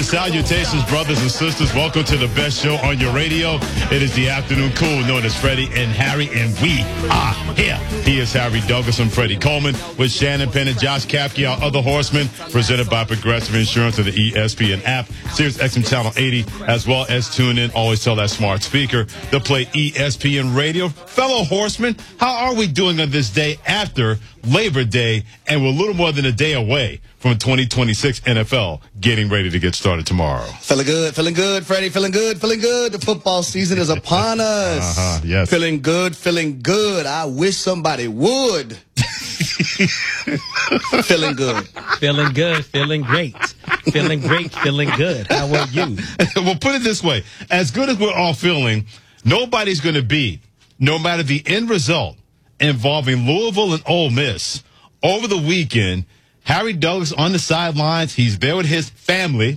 Salutations, brothers and sisters. Welcome to the best show on your radio. It is the Afternoon Cool, known as Freddie and Harry, and we are here. He is Harry Douglas and Freddie Coleman with Shannon Penn and Josh Kapke, our other horsemen, presented by Progressive Insurance of the ESPN app, Sirius XM Channel 80, as well as tune in. Always tell that smart speaker to play ESPN Radio. Fellow horsemen, how are we doing on this day after Labor Day, and we're a little more than a day away from 2026 NFL getting ready to get started tomorrow? Feeling good, Freddie. Feeling good. The football season is upon us. Yes. Feeling good. I wish somebody would. Feeling good. Feeling good, feeling great. Feeling great, feeling good. How are you? Well, put it this way. As good as we're all feeling, nobody's going to beat, no matter the end result, involving Louisville and Ole Miss. Over the weekend, Harry Douglas on the sidelines. He's there with his family,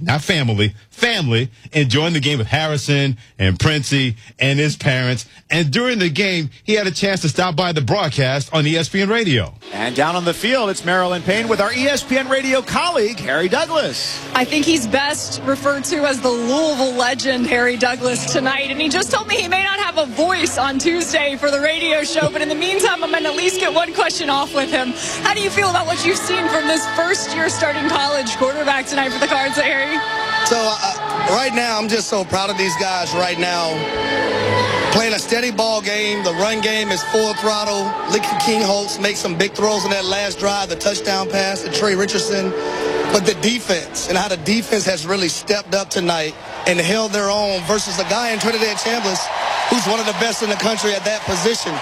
enjoying the game with Harrison and Princey and his parents. And during the game, he had a chance to stop by the broadcast on ESPN Radio. And down on the field, it's Marilyn Payne with our ESPN Radio colleague, Harry Douglas. I think he's best referred to as the Louisville legend, Harry Douglas, tonight. And he just told me he may not have a voice on Tuesday for the radio show, but in the meantime, I'm going to at least get one question off with him. How do you feel about what you've seen from this first-year starting college quarterback tonight for the Cards, Harry? So right now, I'm just so proud of these guys right now. Playing a steady ball game. The run game is full throttle. King Holtz makes some big throws in that last drive, the touchdown pass to Trey Richardson. But the defense and how the defense has really stepped up tonight and held their own versus a guy in Trinidad Chambliss who's one of the best in the country at that position.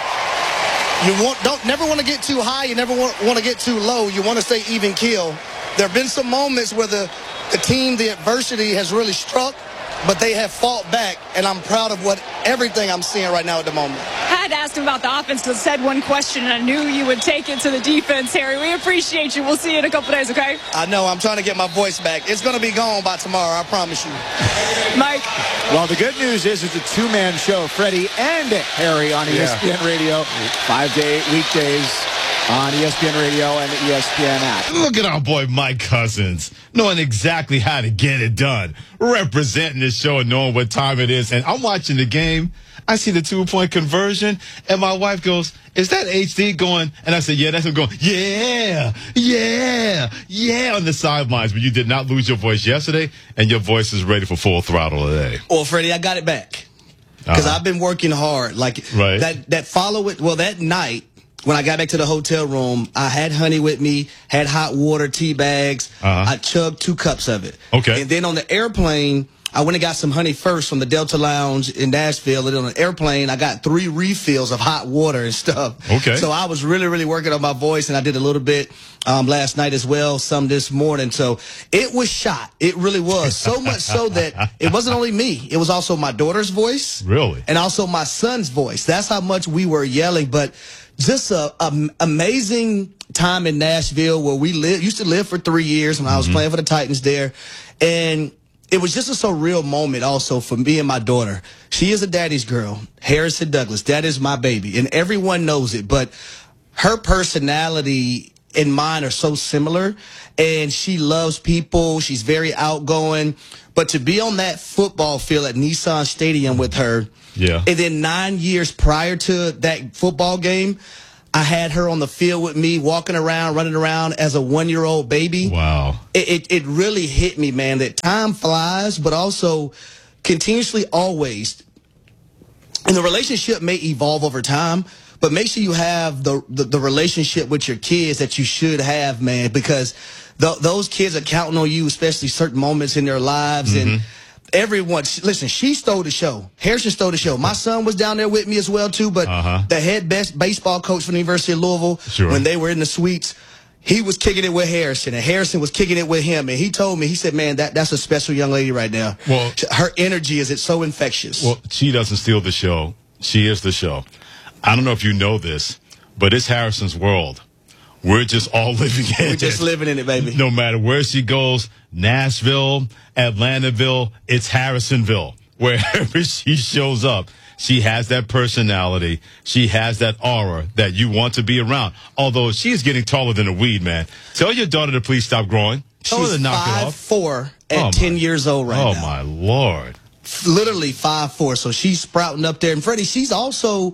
You never want to get too high. You never want to get too low. You want to stay even keel. There have been some moments where the team, the adversity has really struck, but they have fought back, and I'm proud of everything I'm seeing right now at the moment. I had to ask him about the offense, but said one question, and I knew you would take it to the defense, Harry. We appreciate you. We'll see you in a couple days, okay? I know. I'm trying to get my voice back. It's going to be gone by tomorrow, I promise you. Mike? Well, the good news is it's a two-man show, Freddie and Harry on ESPN Radio, 5 to 8 weekdays on ESPN Radio and the ESPN app. Look at our boy Mike Cousins, knowing exactly how to get it done, representing the show and knowing what time it is. And I'm watching the game. I see the 2-point conversion, and my wife goes, "Is that HD going?" And I said, "Yeah, that's him going, yeah, on the sidelines." But you did not lose your voice yesterday, and your voice is ready for full throttle today. Well, Freddie, I got it back because I've been working hard. That night, when I got back to the hotel room, I had honey with me, had hot water, tea bags. I chugged 2 cups of it. Okay. And then on the airplane, I went and got some honey first from the Delta Lounge in Nashville. And on the airplane, I got 3 refills of hot water and stuff. Okay. So I was really, really working on my voice, and I did a little bit last night as well, some this morning. So it was shot. It really was. So much so that it wasn't only me. It was also my daughter's voice. Really? And also my son's voice. That's how much we were yelling. But just a amazing time in Nashville where we used to live for 3 years when I was playing for the Titans there. And it was just a surreal moment also for me and my daughter. She is a daddy's girl, Harrison Douglas. That is my baby. And everyone knows it. But her personality and mine are so similar. And she loves people. She's very outgoing. But to be on that football field at Nissan Stadium with her, and then 9 years prior to that football game, I had her on the field with me, walking around, running around as a 1-year-old baby. Wow. It really hit me, man, that time flies, but also continuously always. And the relationship may evolve over time, but make sure you have the relationship with your kids that you should have, man, because those kids are counting on you, especially certain moments in their lives. And everyone, listen, she stole the show. Harrison stole the show. My son was down there with me as well, too, but the head best baseball coach from the University of Louisville, when they were in the suites, he was kicking it with Harrison, and Harrison was kicking it with him. And he told me, he said, "Man, that's a special young lady right now. Well, her energy it's so infectious." Well, she doesn't steal the show. She is the show. I don't know if you know this, but it's Harrison's world. We're just all living in it. We're just living in it, baby. No matter where she goes, Nashville, Atlantiville, it's Harrisonville. Wherever she shows up, She has that personality. She has that aura that you want to be around. Although she's getting taller than a weed, man. Tell your daughter to please stop growing. Tell her She's to knock it off. 5'4" at 10 years old right now. Oh, my Lord. Literally 5'4". So she's sprouting up there. And Freddie, she's also,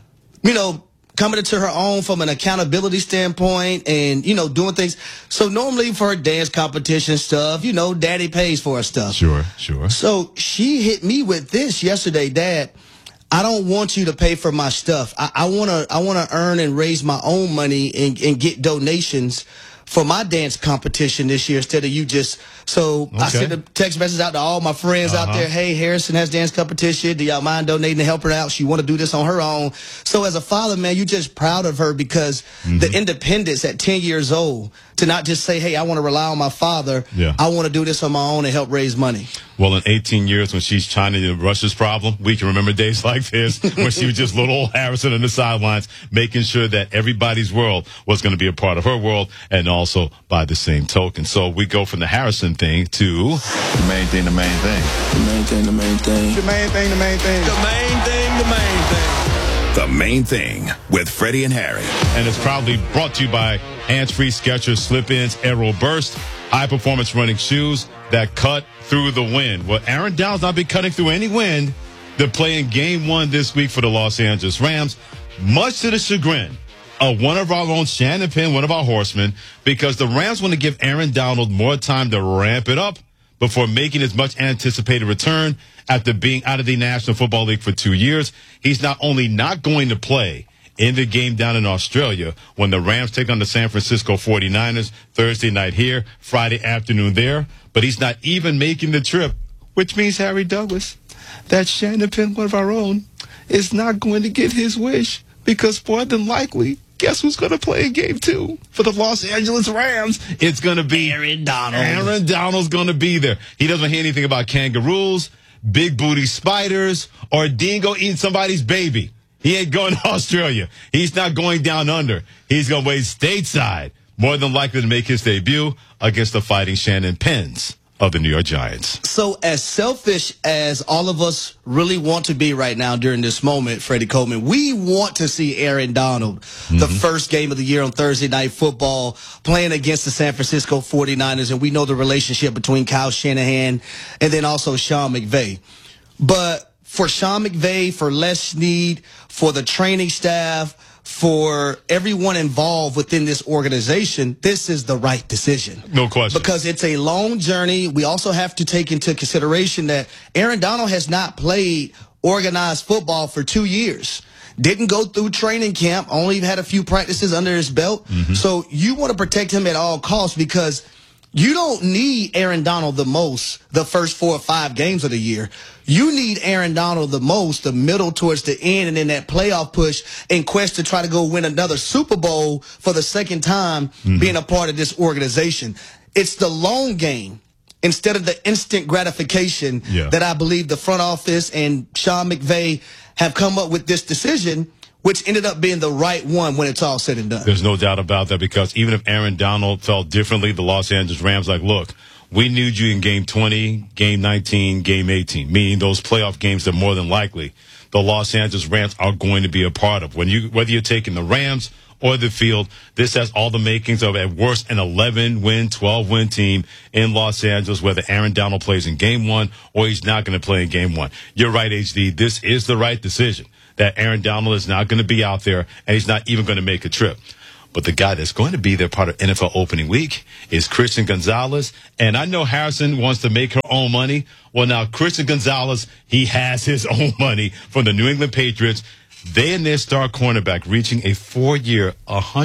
coming into her own from an accountability standpoint and, doing things. So normally for her dance competition stuff, daddy pays for her stuff. Sure. So she hit me with this yesterday, Dad. I don't want you to pay for my stuff. I wanna earn and raise my own money and get donations for my dance competition this year instead of you just. So I sent a text message out to all my friends out there. Hey, Harrison has dance competition. Do y'all mind donating to help her out? She want to do this on her own. So as a father, man, you're just proud of her because the independence at 10 years old to not just say, hey, I want to rely on my father. Yeah. I want to do this on my own and help raise money. Well, in 18 years, when she's China Russia's problem, we can remember days like this when she was just little old Harrison on the sidelines, making sure that everybody's world was going to be a part of her world, and also by the same token. So we go from the Harrison thing to the main thing, the main thing. The main thing, the main thing. The main thing, the main thing. The main thing, the main thing. The Main Thing with Freddie and Harry. And it's proudly brought to you by Hands-Free Skechers Slip-Ins Aero Burst, high-performance running shoes that cut through the wind. Well, Aaron Donald's not been cutting through any wind. They're playing Game 1 this week for the Los Angeles Rams, much to the chagrin of one of our own, Shannon Penn, one of our horsemen, because the Rams want to give Aaron Donald more time to ramp it up before making his much anticipated return after being out of the National Football League for 2 years. He's not only not going to play in the game down in Australia when the Rams take on the San Francisco 49ers Thursday night here, Friday afternoon there, but he's not even making the trip, which means, Harry Douglas, that Shannon Penn, one of our own, is not going to get his wish because more than likely, guess who's going to play in Game 2 for the Los Angeles Rams? It's going to be Aaron Donald. Aaron Donald's going to be there. He doesn't hear anything about kangaroos, big booty spiders, or dingo eating somebody's baby. He ain't going to Australia. He's not going down under. He's going to wait stateside, more than likely to make his debut against the Fighting Shannon Penns of the New York Giants. So as selfish as all of us really want to be right now during this moment, Freddie Coleman, we want to see Aaron Donald, the first game of the year on Thursday Night Football, playing against the San Francisco 49ers. And we know the relationship between Kyle Shanahan and then also Sean McVay. But for Sean McVay, for Les Snead, for the training staff, for everyone involved within this organization, this is the right decision. No question. Because it's a long journey. We also have to take into consideration that Aaron Donald has not played organized football for 2 years. Didn't go through training camp, only had a few practices under his belt. So you want to protect him at all costs because you don't need Aaron Donald the most the first 4 or 5 games of the year. You need Aaron Donald the most the middle towards the end and then that playoff push in quest to try to go win another Super Bowl for the second time being a part of this organization. It's the long game instead of the instant gratification that I believe the front office and Sean McVay have come up with this decision, which ended up being the right one when it's all said and done. There's no doubt about that because even if Aaron Donald felt differently, the Los Angeles Rams like, look, we need you in Game 20, Game 19, Game 18, meaning those playoff games that more than likely the Los Angeles Rams are going to be a part of. Whether you're taking the Rams or the field, this has all the makings of, at worst, an 11-win, 12-win team in Los Angeles, whether Aaron Donald plays in Game 1 or he's not going to play in Game 1. You're right, HD. This is the right decision, that Aaron Donald is not going to be out there and he's not even going to make a trip. But the guy that's going to be there part of NFL opening week is Christian Gonzalez. And I know Harrison wants to make her own money. Well, now Christian Gonzalez, he has his own money from the New England Patriots. They and their star cornerback reaching a 4-year,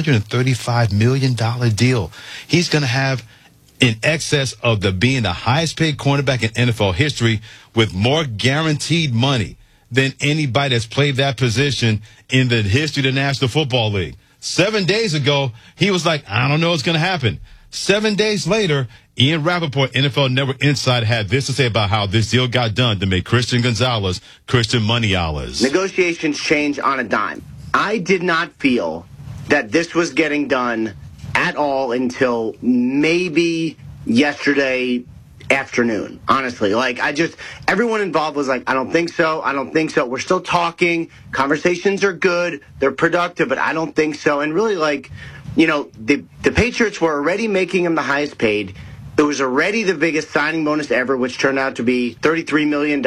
$135 million deal. He's going to have in excess of being the highest paid cornerback in NFL history with more guaranteed money than anybody that's played that position in the history of the National Football League. 7 days ago, he was like, I don't know what's going to happen. 7 days later, Ian Rappaport, NFL Network Insider, had this to say about how this deal got done to make Christian Gonzalez Christian Money-Allers. Negotiations change on a dime. I did not feel that this was getting done at all until maybe yesterday afternoon, honestly. Like, everyone involved was like, I don't think so. I don't think so. We're still talking. Conversations are good. They're productive, but I don't think so. And really, like, the Patriots were already making him the highest paid. It was already the biggest signing bonus ever, which turned out to be $33 million.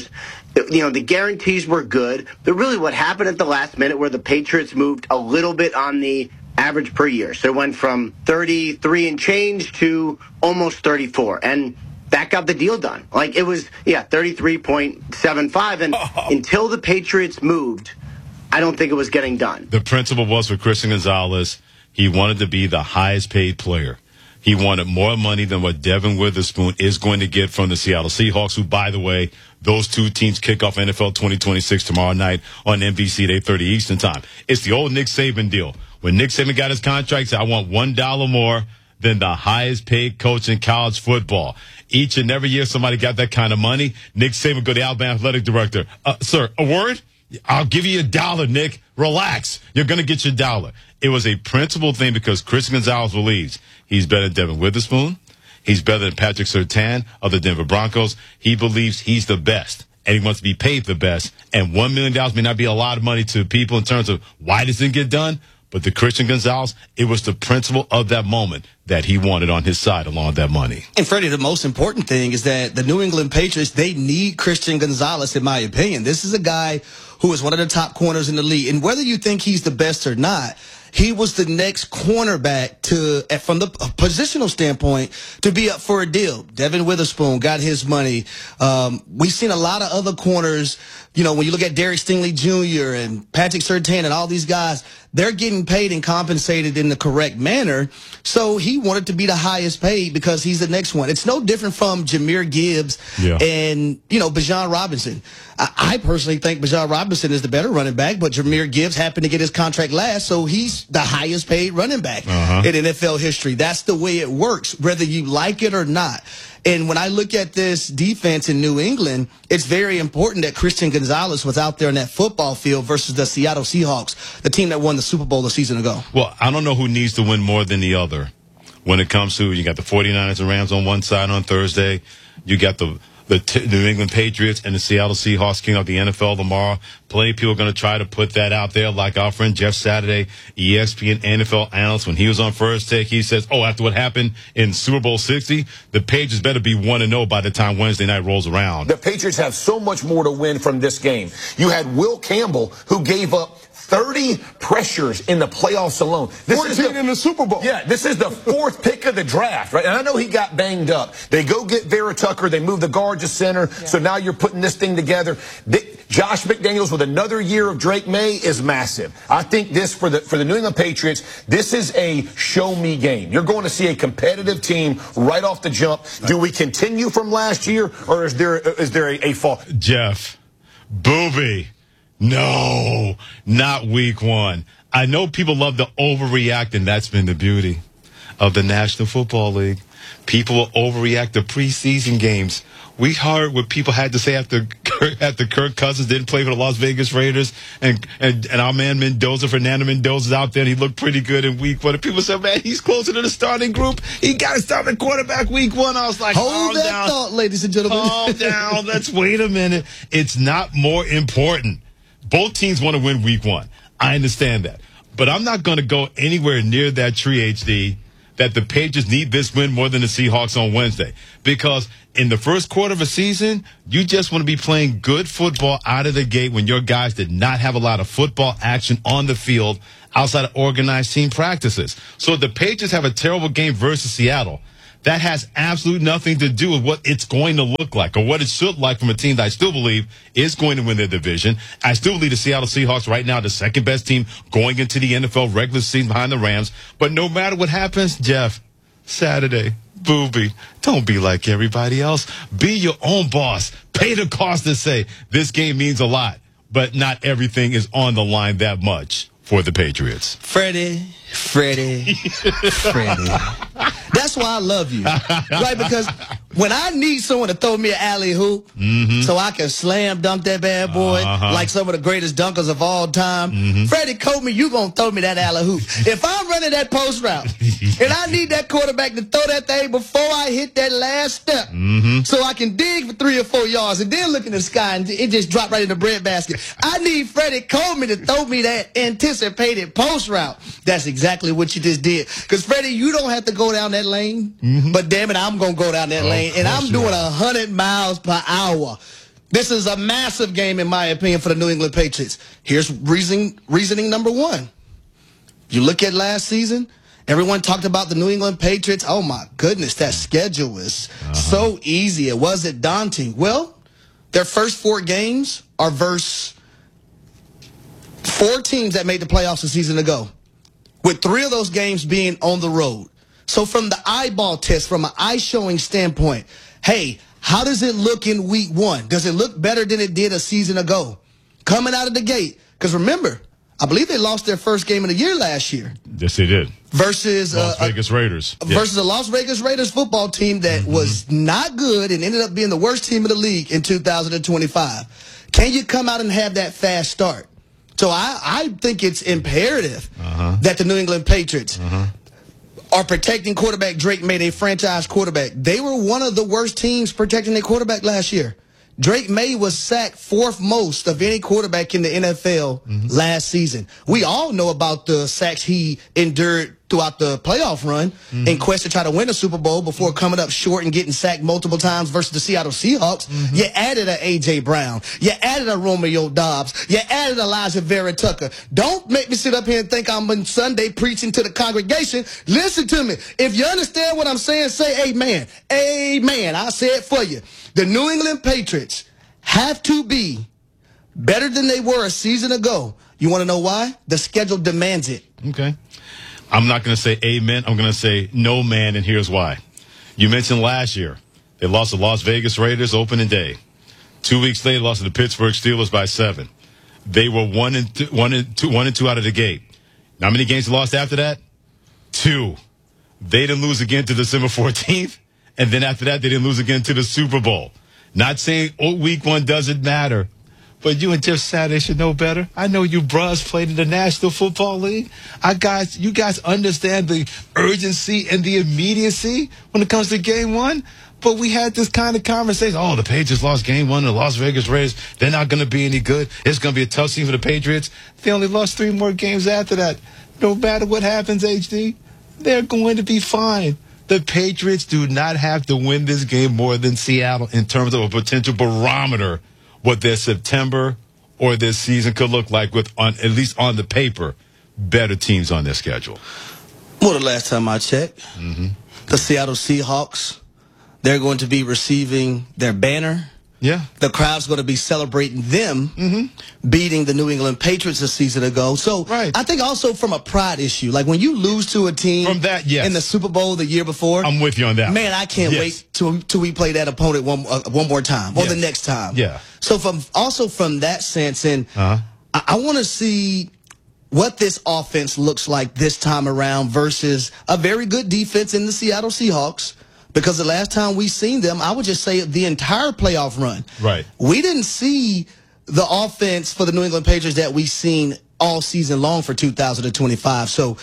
The guarantees were good. But really what happened at the last minute where the Patriots moved a little bit on the average per year. So it went from 33 and change to almost 34. And that got the deal done. Like, it was, 33.75. And until the Patriots moved, I don't think it was getting done. The principle was for Christian Gonzalez, he wanted to be the highest paid player. He wanted more money than what Devin Witherspoon is going to get from the Seattle Seahawks, who, by the way, those two teams kick off NFL 2026 tomorrow night on NBC at 8:30 Eastern Time. It's the old Nick Saban deal. When Nick Saban got his contract, he said, I want $1 more than the highest paid coach in college football. Each and every year somebody got that kind of money. Nick Saban go to the Alabama athletic director. Sir, a word? I'll give you $1, Nick. Relax. You're going to get your $1. It was a principle thing because Christian Gonzalez believes he's better than Devin Witherspoon. He's better than Patrick Surtain of the Denver Broncos. He believes he's the best, and he wants to be paid the best. And $1 million may not be a lot of money to people in terms of why this didn't get done, but the Christian Gonzalez, it was the principle of that moment that he wanted on his side along with that money. And Freddie, the most important thing is that the New England Patriots, they need Christian Gonzalez, in my opinion. This is a guy who is one of the top corners in the league. And whether you think he's the best or not, he was the next cornerback from the positional standpoint, to be up for a deal. Devin Witherspoon got his money. We've seen a lot of other corners. When you look at Derek Stingley Jr. and Patrick Surtain and all these guys, they're getting paid and compensated in the correct manner. So he wanted to be the highest paid because he's the next one. It's no different from Jahmyr Gibbs and, Bijan Robinson. I personally think Bijan Robinson is the better running back, but Jahmyr Gibbs happened to get his contract last, so he's the highest paid running back in NFL history. That's the way it works, whether you like it or not. And when I look at this defense in New England, it's very important that Christian Gonzalez was out there in that football field versus the Seattle Seahawks, the team that won the Super Bowl a season ago. Well, I don't know who needs to win more than the other. When it comes to, you got the 49ers and Rams on one side on Thursday. You got the New England Patriots and the Seattle Seahawks kicking off the NFL tomorrow. Plenty of people are going to try to put that out there, like our friend Jeff Saturday, ESPN NFL analyst. When he was on First Take, he says, after what happened in Super Bowl 60, the Patriots better be 1-0 by the time Wednesday night rolls around. The Patriots have so much more to win from this game. You had Will Campbell, who gave up 30 pressures in the playoffs alone. 14 in the Super Bowl. Yeah, this is the fourth pick of the draft, right? And I know he got banged up. They go get Vera Tucker. They move the guard to center. Yeah. So now you're putting this thing together. Josh McDaniels with another year of Drake May is massive. I think this, for the New England Patriots, this is a show-me game. You're going to see a competitive team right off the jump. Do we continue from last year, or is there a fall? Jeff, Booby. No, not week one. I know people love to overreact, and that's been the beauty of the National Football League. People will overreact to preseason games. We heard what people had to say after Kirk Cousins didn't play for the Las Vegas Raiders, and our man Fernando Mendoza's out there, and he looked pretty good in week one. And people said, man, he's closer to the starting group. He got to start at quarterback week one. I was like, hold that thought, ladies and gentlemen. Calm down. Let's wait a minute. It's not more important. Both teams want to win week one. I understand that. But I'm not going to go anywhere near that tree, HD, that the Patriots need this win more than the Seahawks on Wednesday. Because in the first quarter of a season, you just want to be playing good football out of the gate when your guys did not have a lot of football action on the field outside of organized team practices. So if the Patriots have a terrible game versus Seattle, that has absolutely nothing to do with what it's going to look like or what it should like from a team that I still believe is going to win their division. I still believe the Seattle Seahawks right now, the second best team going into the NFL regular season behind the Rams. But no matter what happens, Jeff, Saturday, Booby, don't be like everybody else. Be your own boss. Pay the cost to say this game means a lot, but not everything is on the line that much for the Patriots. Freddie. That's why I love you. Right? Because when I need someone to throw me an alley-oop so I can slam dunk that bad boy like some of the greatest dunkers of all time, Freddie Coleman, you going to throw me that alley-oop. If I'm running that post route and I need that quarterback to throw that thing before I hit that last step so I can dig for 3 or 4 yards and then look in the sky and it just drop right in the breadbasket, I need Freddie Coleman to throw me that anticipated post route. That's exactly what you just did. Because, Freddie, you don't have to go down that lane, but damn it, I'm going to go down that lane, and I'm doing 100 miles per hour. This is a massive game, in my opinion, for the New England Patriots. Here's reasoning number one. You look at last season, everyone talked about the New England Patriots. Oh, my goodness, that schedule was so easy. It wasn't daunting. Well, their first 4 games are versus 4 teams that made the playoffs a season ago, with 3 of those games being on the road. So from the eyeball test, from an eye-showing standpoint, hey, how does it look in week 1? Does it look better than it did a season ago? Coming out of the gate. Because remember, I believe they lost their first game of the year last year. Yes, they did. Versus Las Vegas Raiders. Versus a Las Vegas Raiders football team that was not good and ended up being the worst team in the league in 2025. Can you come out and have that fast start? So I think it's imperative that the New England Patriots are protecting quarterback Drake May, their franchise quarterback. They were one of the worst teams protecting their quarterback last year. Drake May was sacked 4th most of any quarterback in the NFL last season. We all know about the sacks he endured throughout the playoff run in quest to try to win a Super Bowl before coming up short and getting sacked multiple times versus the Seattle Seahawks. You added a A.J. Brown. You added a Romeo Doubs. You added Elijah Vera Tucker. Don't make me sit up here and think I'm on Sunday preaching to the congregation. Listen to me. If you understand what I'm saying, say amen. Amen. I say it for you. The New England Patriots have to be better than they were a season ago. You want to know why? The schedule demands it. Okay. I'm not going to say amen. I'm going to say no, man, and here's why. You mentioned last year. They lost to Las Vegas Raiders opening day. 2 weeks later, lost to the Pittsburgh Steelers by 7. They were 1-2 out of the gate. Now, how many games they lost after that? 2. They didn't lose again to December 14th. And then after that, they didn't lose again to the Super Bowl. Not saying week 1 doesn't matter. But you and Jeff Saturday should know better. I know you bros played in the National Football League. You guys understand the urgency and the immediacy when it comes to game 1. But we had this kind of conversation. Oh, the Patriots lost game 1 to the Las Vegas Raiders. They're not going to be any good. It's going to be a tough season for the Patriots. They only lost 3 more games after that. No matter what happens, HD, they're going to be fine. The Patriots do not have to win this game more than Seattle in terms of a potential barometer what their September or their season could look like with, at least on the paper, better teams on their schedule. Well, the last time I checked, the Seattle Seahawks, they're going to be receiving their banner. Yeah. The crowd's going to be celebrating them beating the New England Patriots a season ago. So I think also from a pride issue, like when you lose to a team from that, in the Super Bowl the year before, I'm with you on that. Man, I can't wait till we play that opponent one more time or the next time. Yeah. So from that sense, and I want to see what this offense looks like this time around versus a very good defense in the Seattle Seahawks. Because the last time we seen them, I would just say the entire playoff run. Right. We didn't see the offense for the New England Patriots that we've seen all season long for 2025. So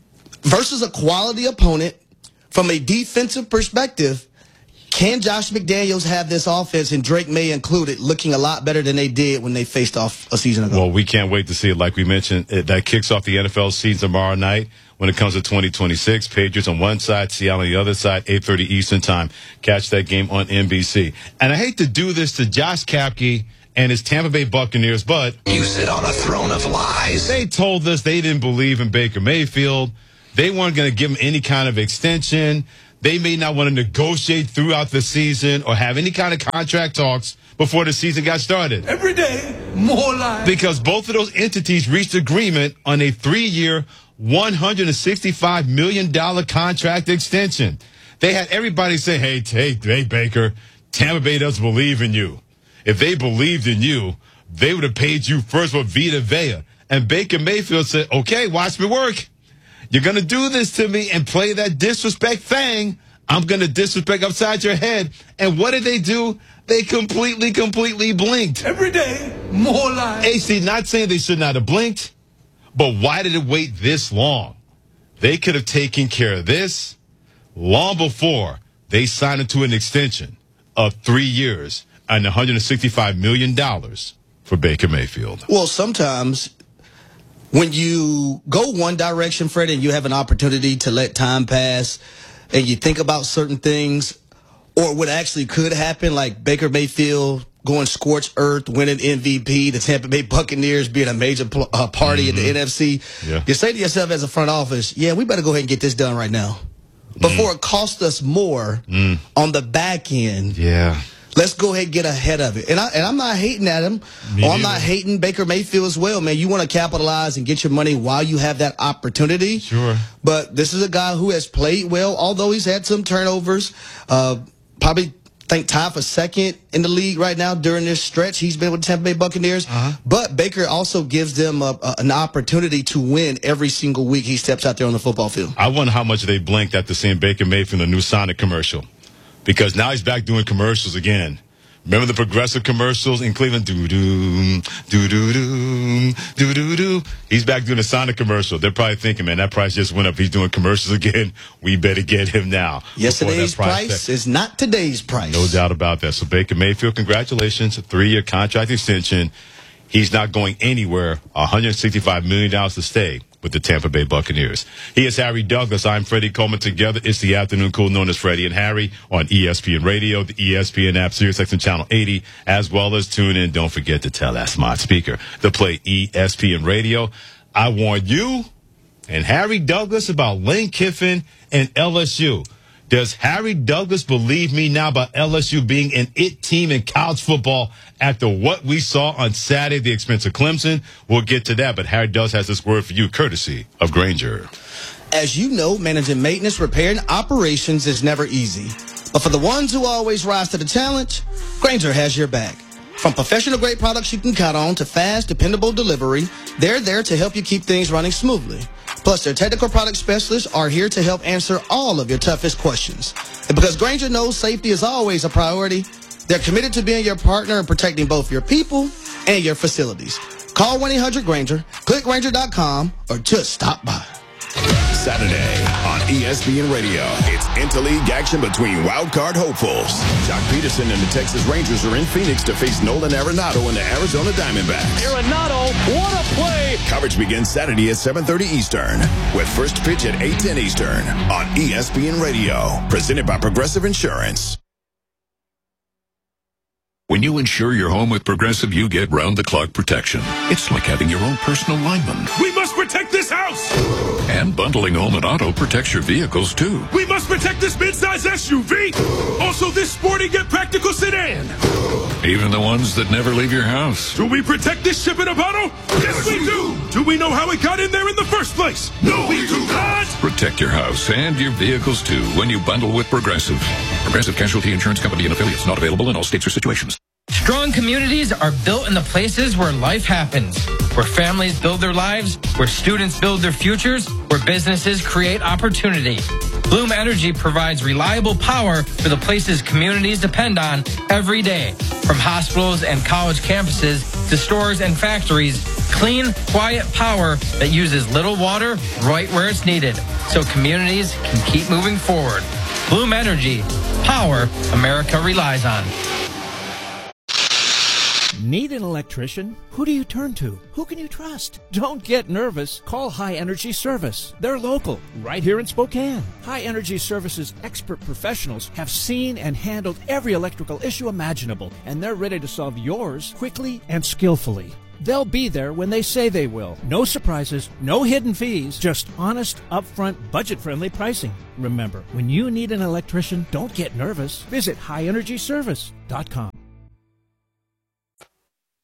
versus a quality opponent, from a defensive perspective, can Josh McDaniels have this offense, and Drake May included, looking a lot better than they did when they faced off a season ago? Well, we can't wait to see it. Like we mentioned, that kicks off the NFL season tomorrow night. When it comes to 2026, Patriots on one side, Seattle on the other side, 8:30 Eastern time. Catch that game on NBC. And I hate to do this to Josh Kapke and his Tampa Bay Buccaneers, but you sit on a throne of lies. They told us they didn't believe in Baker Mayfield. They weren't going to give him any kind of extension. They may not want to negotiate throughout the season or have any kind of contract talks before the season got started. Every day, more lies. Because both of those entities reached agreement on a 3-year, $165 million contract extension. They had everybody say, hey, Baker, Tampa Bay doesn't believe in you. If they believed in you, they would have paid you first with Vita Vea. And Baker Mayfield said, okay, watch me work. You're going to do this to me and play that disrespect thing. I'm going to disrespect upside your head. And what did they do? They completely blinked. Every day, more lies. AC, not saying they should not have blinked, but why did it wait this long? They could have taken care of this long before they signed into an extension of 3 years and $165 million for Baker Mayfield. Well, sometimes when you go one direction, Fred, and you have an opportunity to let time pass and you think about certain things or what actually could happen, like Baker Mayfield going scorched earth, winning MVP, the Tampa Bay Buccaneers being a major party at the NFC. Yeah. You say to yourself as a front office, yeah, we better go ahead and get this done right now before it costs us more on the back end. Yeah. Let's go ahead and get ahead of it. And I'm not hating at him. I'm not hating Baker Mayfield as well, man. You want to capitalize and get your money while you have that opportunity. Sure. But this is a guy who has played well, although he's had some turnovers. Probably think tied for second in the league right now during this stretch. He's been with the Tampa Bay Buccaneers. But Baker also gives them an opportunity to win every single week he steps out there on the football field. I wonder how much they blinked after seeing Baker Mayfield in the new Sonic commercial. Because now he's back doing commercials again. Remember the Progressive commercials in Cleveland? Do-do, do-do-do, do-do-do. He's back doing a Sonic commercial. They're probably thinking, man, that price just went up. He's doing commercials again. We better get him now. Yesterday's price is not today's price. No doubt about that. So Baker Mayfield, congratulations. A 3-year contract extension. He's not going anywhere. $165 million to stay with the Tampa Bay Buccaneers. He is Harry Douglas. I'm Freddie Coleman. Together, it's the Afternoon Cool known as Freddie and Harry on ESPN Radio, the ESPN app, SiriusXM Channel 80, as well as tune in. Don't forget to tell that smart speaker to play ESPN Radio. I warned you and Harry Douglas about Lane Kiffin and LSU. Does Harry Douglas believe me now about LSU being an it team in college football after what we saw on Saturday at the expense of Clemson? We'll get to that, but Harry Douglas has this word for you, courtesy of Grainger. As you know, managing maintenance, repair, and operations is never easy. But for the ones who always rise to the challenge, Grainger has your back. From professional-grade products you can count on to fast, dependable delivery, they're there to help you keep things running smoothly. Plus, their technical product specialists are here to help answer all of your toughest questions. And because Grainger knows safety is always a priority, they're committed to being your partner and protecting both your people and your facilities. Call 1-800-GRAINGER, click Grainger.com, or just stop by. Saturday on ESPN Radio, it's interleague action between wildcard hopefuls. Jock Peterson and the Texas Rangers are in Phoenix to face Nolan Arenado and the Arizona Diamondbacks. Arenado, what a play! Coverage begins Saturday at 7:30 Eastern, with first pitch at 8:10 Eastern on ESPN Radio, presented by Progressive Insurance. When you insure your home with Progressive, you get round-the-clock protection. It's like having your own personal lineman. We must protect this house! And bundling home and auto protects your vehicles, too. We must protect this midsize SUV! Also this sporty yet practical sedan! Even the ones that never leave your house. Do we protect this ship in a bottle? Yes, we do! Do we know how it got in there in the first place? No, we do not! Protect your house and your vehicles, too, when you bundle with Progressive. Progressive Casualty Insurance Company and affiliates, not available in all states or situations. Strong communities are built in the places where life happens, where families build their lives, where students build their futures, where businesses create opportunity. Bloom Energy provides reliable power for the places communities depend on every day. From hospitals and college campuses to stores and factories, clean, quiet power that uses little water right where it's needed, so communities can keep moving forward. Bloom Energy, power America relies on. Need an electrician? Who do you turn to? Who can you trust? Don't get nervous. Call High Energy Service. They're local, right here in Spokane. High Energy Service's expert professionals have seen and handled every electrical issue imaginable, and they're ready to solve yours quickly and skillfully. They'll be there when they say they will. No surprises, no hidden fees, just honest, upfront, budget-friendly pricing. Remember, when you need an electrician, don't get nervous. Visit highenergyservice.com.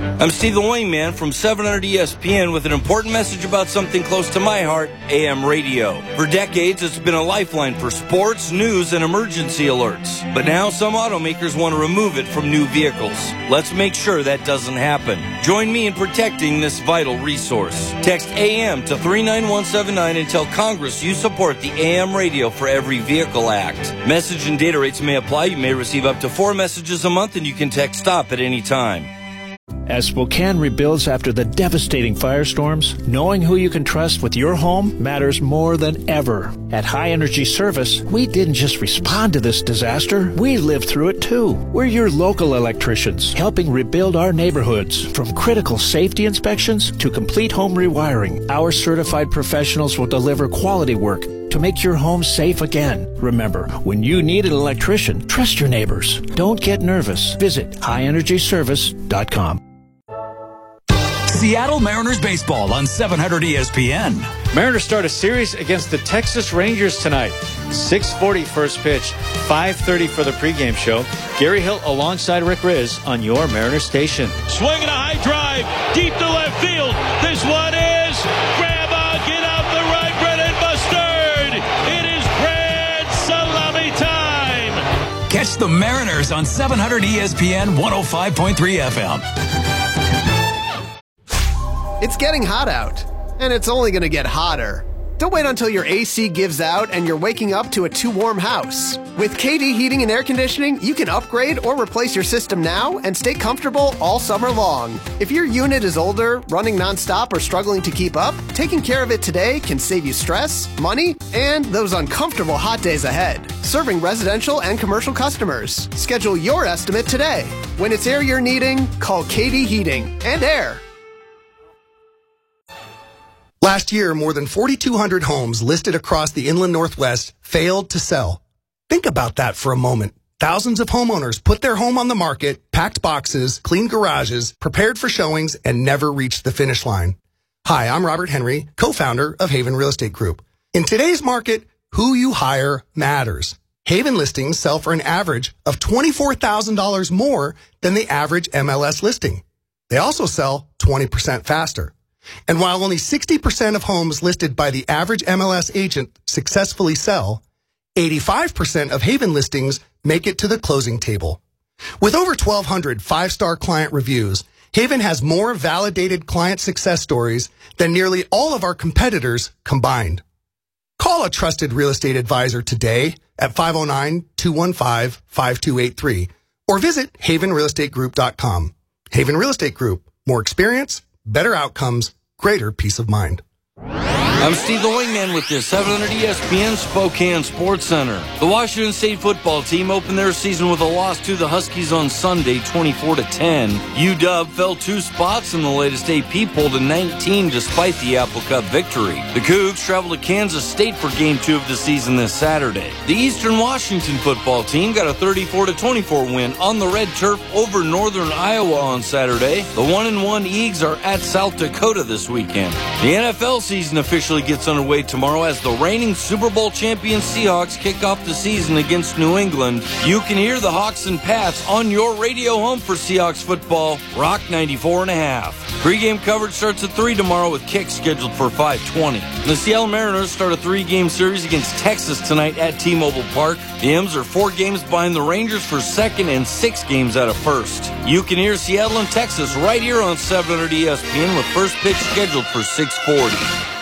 I'm Steve the Wingman from 700 ESPN with an important message about something close to my heart, AM radio. For decades, it's been a lifeline for sports, news, and emergency alerts. But now some automakers want to remove it from new vehicles. Let's make sure that doesn't happen. Join me in protecting this vital resource. Text AM to 39179 and tell Congress you support the AM Radio for Every Vehicle Act. Message and data rates may apply. You may receive up to 4 messages a month, and you can text STOP at any time. As Spokane rebuilds after the devastating firestorms, knowing who you can trust with your home matters more than ever. At High Energy Service, we didn't just respond to this disaster, we lived through it too. We're your local electricians, helping rebuild our neighborhoods. From critical safety inspections to complete home rewiring, our certified professionals will deliver quality work to make your home safe again. Remember, when you need an electrician, trust your neighbors. Don't get nervous. Visit highenergyservice.com. Seattle Mariners baseball on 700 ESPN. Mariners start a series against the Texas Rangers tonight. 6:40 first pitch, 5:30 for the pregame show. Gary Hill alongside Rick Riz on your Mariners station. Swinging a high drive, deep to left field. This one is grab a get out the right, Brennan Mustard. It is grand salami time. Catch the Mariners on 700 ESPN 105.3 FM. It's getting hot out, and it's only going to get hotter. Don't wait until your AC gives out and you're waking up to a too warm house. With KD Heating and Air Conditioning, you can upgrade or replace your system now and stay comfortable all summer long. If your unit is older, running nonstop, or struggling to keep up, taking care of it today can save you stress, money, and those uncomfortable hot days ahead. Serving residential and commercial customers. Schedule your estimate today. When it's air you're needing, call KD Heating and Air. Last year, more than 4,200 homes listed across the inland Northwest failed to sell. Think about that for a moment. Thousands of homeowners put their home on the market, packed boxes, cleaned garages, prepared for showings, and never reached the finish line. Hi, I'm Robert Henry, co-founder of Haven Real Estate Group. In today's market, who you hire matters. Haven listings sell for an average of $24,000 more than the average MLS listing. They also sell 20% faster. And while only 60% of homes listed by the average MLS agent successfully sell, 85% of Haven listings make it to the closing table. With over 1,200 five-star client reviews, Haven has more validated client success stories than nearly all of our competitors combined. Call a trusted real estate advisor today at 509-215-5283 or visit havenrealestategroup.com. Haven Real Estate Group. More experience, better outcomes, greater peace of mind. I'm Steve the Wingman with the 700 ESPN Spokane Sports Center. The Washington State football team opened their season with a loss to the Huskies on Sunday, 24-10. UW fell 2 spots in the latest AP poll to 19 despite the Apple Cup victory. The Cougs travel to Kansas State for Game 2 of the season this Saturday. The Eastern Washington football team got a 34-24 win on the red turf over Northern Iowa on Saturday. The 1-1 Eagles are at South Dakota this weekend. The NFL season officially gets underway tomorrow as the reigning Super Bowl champion Seahawks kick off the season against New England. You can hear the Hawks and Pats on your radio home for Seahawks football, Rock 94.5. Pre-game coverage starts at 3 tomorrow with kicks scheduled for 5:20. The Seattle Mariners start a 3-game series against Texas tonight at T-Mobile Park. The M's are 4 games behind the Rangers for second and 6 games out of first. You can hear Seattle and Texas right here on 700 ESPN with first pitch scheduled for 6:40.